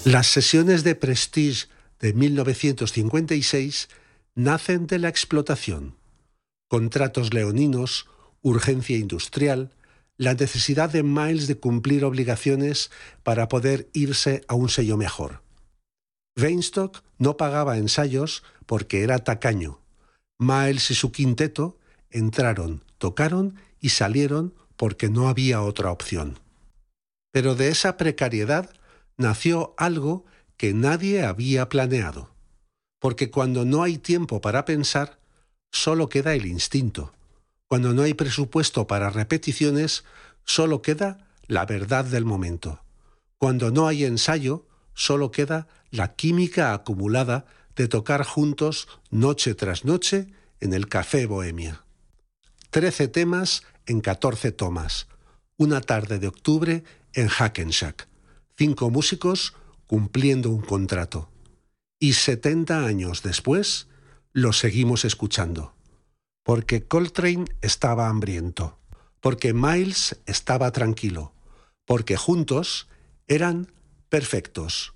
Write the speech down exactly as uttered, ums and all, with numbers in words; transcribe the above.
Las sesiones de Prestige de mil novecientos cincuenta y seis nacen de la explotación. Contratos leoninos, urgencia industrial, la necesidad de Miles de cumplir obligaciones para poder irse a un sello mejor. Weinstock no pagaba ensayos porque era tacaño. Miles y su quinteto entraron, tocaron y salieron porque no había otra opción. Pero de esa precariedad nació algo que nadie había planeado. Porque cuando no hay tiempo para pensar, solo queda el instinto. Cuando no hay presupuesto para repeticiones, solo queda la verdad del momento. Cuando no hay ensayo, solo queda la química acumulada de tocar juntos noche tras noche en el Café Bohemia. Trece temas en catorce tomas. Una tarde de octubre en Hackensack. Cinco músicos cumpliendo un contrato. Y setenta años después, lo seguimos escuchando. Porque Coltrane estaba hambriento. Porque Miles estaba tranquilo. Porque juntos eran perfectos.